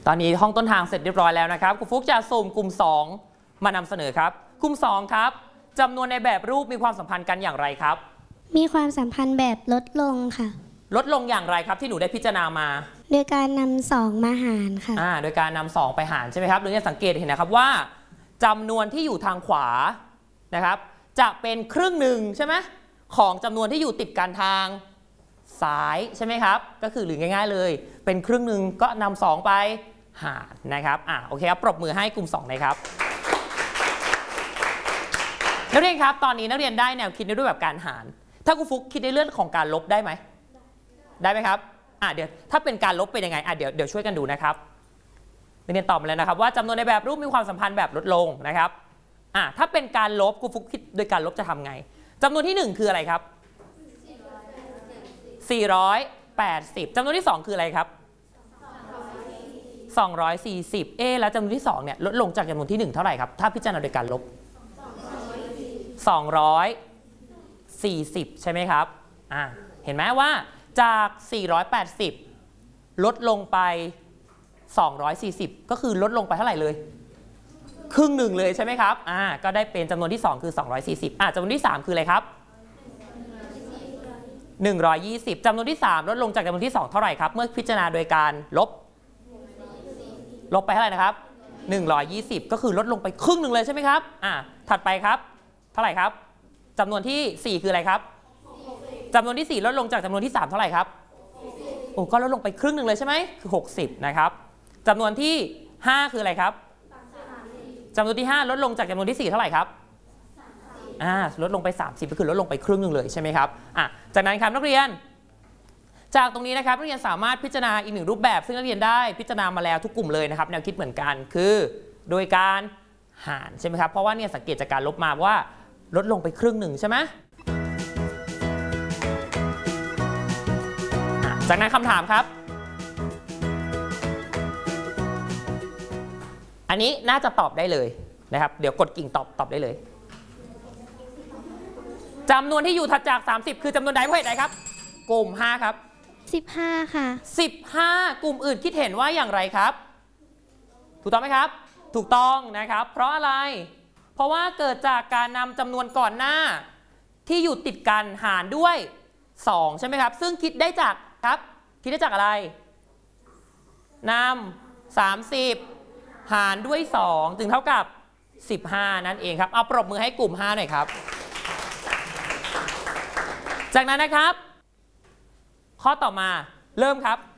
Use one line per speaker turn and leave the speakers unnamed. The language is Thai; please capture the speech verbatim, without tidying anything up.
ตอนนี้ห้องต้นทางเสร็จเรียบร้อยแล้วนะครับครูฟุกจะสุ่มกลุ่มสองมานำเสนอครับกลุ่มสองครับจำนวนในแบบรูปมีความสัมพันธ์กันอย่างไรครับ
มีความสัมพันธ์แบบลดลงค่ะ
ลดลงอย่างไรครับที่หนูได้พิจารณามา
โดยการนำสองมาหารค่ะ
อ่าโดยการนำสองไปหารใช่ไหมครับหรือจะสังเกตเห็นนะครับว่าจำนวนที่อยู่ทางขวานะครับจะเป็นครึ่งหนึ่งใช่ไหมของจำนวนที่อยู่ติดกันทางซ้ายใช่ไหมครับก็คือหรือง่ายๆเลยเป็นครึ่งหนึ่งก็นำสองไปหารนะครับอ่ะโอเคครับปรบมือให้กลุ่มสองเลยครับนักเรียนครับตอนนี้นักเรียนได้แนวคิดในรูปแบบการหารถ้าครูฟุกคิดในเรื่องของการลบได้ไหมได้ไหมครับอ่ะเดี๋ยวถ้าเป็นการลบเป็นยังไงอ่ะเดี๋ยวเดี๋ยวช่วยกันดูนะครับนักเรียนตอบมาแล้วนะครับว่าจำนวนในแบบรูปมีความสัมพันธ์แบบลดลงนะครับอ่ะถ้าเป็นการลบครูฟุกคิดโดยการลบจะทำไงจำนวนที่หนึ่งคืออะไรครับสี่ร้อยแปดสิบจำนวนที่สองคืออะไรครับสองร้อยสี่สิบเอ๊แล้วจำนวนที่สองเนี่ยลดลงจากจำนวนที่หนึ่งเท่าไหร่ครับถ้าพิจารณาโดยการลบสองร้อยสี่สิบใช่ไหมครับอ่าเห็นไหมว่าจากสี่ร้อยแปดสิบลดลงไปสองร้อยสี่สิบก็คือลดลงไปเท่าไหร่เลยครึ่งหนึ่งเลยใช่ไหมครับอ่าก็ได้เป็นจำนวนที่สองคือสองร้อยสี่สิบอ่าจำนวนที่สามคืออะไรครับหนึ่งร้อยยี่สิบจำนวนที่สามลดลงจากจำนวนที่สองเท่าไหร่ครับเมื่อพิจารณาโดยการลบลบไปเท่าไหร่นะครับหนึ่งร้อยยี่สิบก็คือลดลงไปครึ่งหนึ่งเลยใช่ไหมครับอ่าถัดไปครับเท่าไหร่ครับจำนวนที่สี่คืออะไรครับจำนวนที่สี่ลดลงจากจำนวนที่สามเท่าไหร่ครับโอ้ก็ลดลงไปครึ่งหนึ่งเลยใช่ไหมคือหกสิบนะครับจำนวนที่ห้าคืออะไรครับจำนวนที่ห้าลดลงจากจำนวนที่สี่เท่าไหร่ครับอ่าลดลงไปสามสิบก็คือลดลงไปครึ่งหนึ่งเลยใช่ไหมครับอ่ะจากนั้นครับนักเรียนจากตรงนี้นะครับนักเรียนสามารถพิจารณาอีกหนึ่งรูปแบบซึ่งนักเรียนได้พิจารณามาแล้วทุกกลุ่มเลยนะครับแนวคิดเหมือนกันคือโดยการหารใช่ไหมครับเพราะว่าเนี่ยสังเกตจากการลบมาว่าลดลงไปครึ่งหนึ่งใช่ไหมจากนั้นคำถามครับอันนี้น่าจะตอบได้เลยนะครับเดี๋ยวกดกิ่งตอบตอบได้เลยจำนวนที่อยู่ถัดจากสามสิบคือจำนวนใดเพราะเหตุใดครับกลุ่มห้าครับ
สิบห้าค่ะ
สิบห้ากลุ่มอื่นคิดเห็นว่าอย่างไรครับถูกต้องไหมครับถูกต้องนะครับเพราะอะไรเพราะว่าเกิดจากการนำจำนวนก่อนหน้าที่อยู่ติดกันหารด้วยสองใช่ไหมครับซึ่งคิดได้จากครับคิดได้จากอะไรนำสามสิบหารด้วยสองจึงเท่ากับสิบห้านั่นเองครับเอาปรบมือให้กลุ่มห้าหน่อยครับจากนั้นนะครับข้อต่อมาเริ่มครับ